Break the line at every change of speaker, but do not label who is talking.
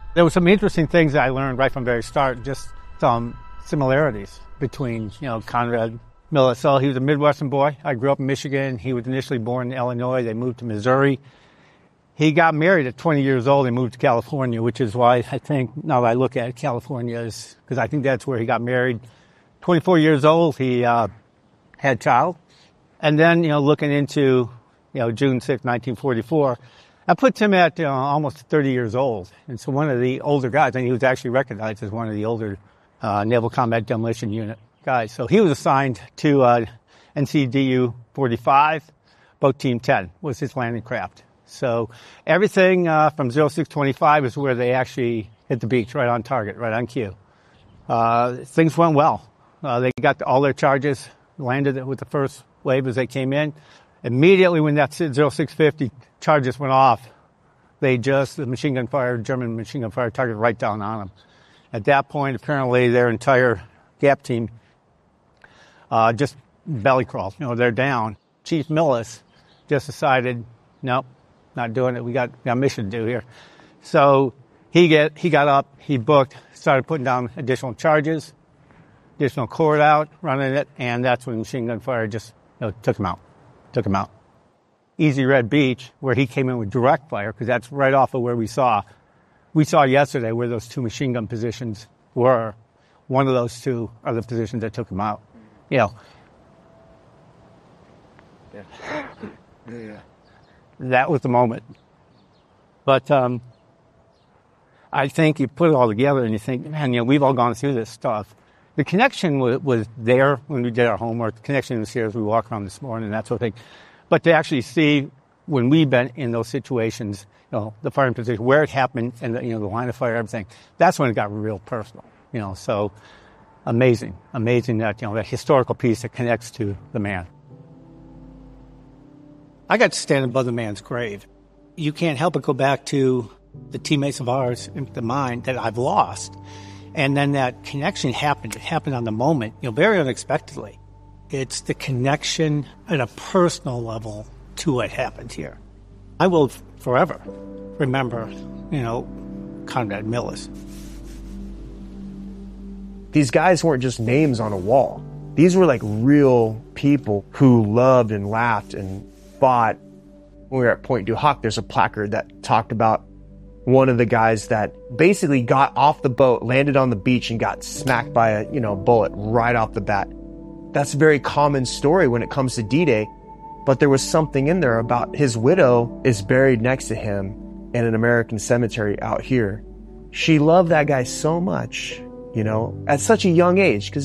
There were some interesting things that I learned right from the very start, just some similarities between, Conrad Millis. So he was a Midwestern boy. I grew up in Michigan. He was initially born in Illinois. They moved to Missouri. He got married at 20 years old and moved to California, which is why I think, now that I look at it, California is, because I think that's where he got married. 24 years old, he had a child. And then, looking into, June 6, 1944, that puts him at almost 30 years old. And so one of the older guys, and he was actually recognized as one of the older Naval Combat Demolition Unit guys. So he was assigned to NCDU 45, Boat Team 10 was his landing craft. So everything from 0625 is where they actually hit the beach, right on target, right on cue. Things went well. They got all their charges, landed with the first wave as they came in. Immediately when that 0650 charges went off, the machine gun fire, German machine gun fire targeted right down on them. At that point, apparently their entire GAP team just belly crawled. They're down. Chief Millis just decided, nope, not doing it. We got a mission to do here. So he got up, he booked, started putting down additional charges, additional cord out, running it, and that's when machine gun fire just took him out. Easy Red Beach, where he came in with direct fire, because that's right off of where we saw yesterday where those two machine gun positions were. One of those two are the positions that took him out. Yeah. That was the moment. But I think you put it all together and you think, man, we've all gone through this stuff. The connection was there when we did our homework. The connection was here as we walked around this morning and that sort of thing. But to actually see when we've been in those situations, the firing position, where it happened, and the line of fire, everything, that's when it got real personal. So amazing that that historical piece that connects to the man. I got to stand above the man's grave. You can't help but go back to the teammates of ours in the mine that I've lost. And then that connection happened. It happened on the moment, very unexpectedly. It's the connection at a personal level to what happened here. I will forever remember, Conrad Millis.
These guys weren't just names on a wall. These were like real people who loved and laughed and fought. When we were at Point du Hoc, there's a placard that talked about one of the guys that basically got off the boat, landed on the beach, and got smacked by a bullet right off the bat. That's a very common story when it comes to D-Day, but there was something in there about his widow is buried next to him in an American cemetery out here. She loved that guy so much, at such a young age, because